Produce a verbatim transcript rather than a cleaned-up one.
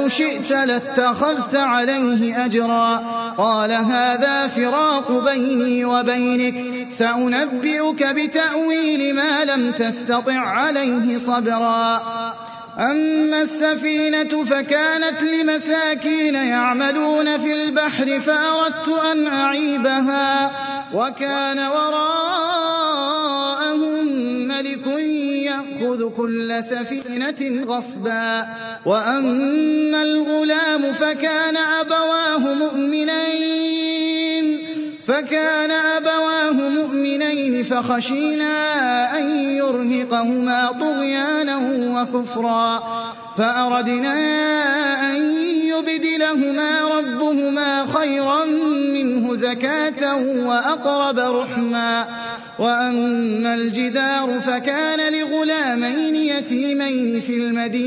لو شئت لاتخذت عليه أجرا قال هذا فراق بيني وبينك سأنبئك بتأويل ما لم تستطع عليه صبرا أما السفينة فكانت لمساكين يعملون في البحر فأردت أن أعيبها وكان وراءهم ملك يأخذ كل سفينة غصبا وأما الغلام فكان أبواه مؤمنين فكان أبواه مؤمنين فخشينا أن يرهقهما طغيانا وكفرا فأردنا أن يبدلهما ربهما خيرا منه زكاة وأقرب رحما وأما الجدار فكان لغلامين يتيمين في المدينة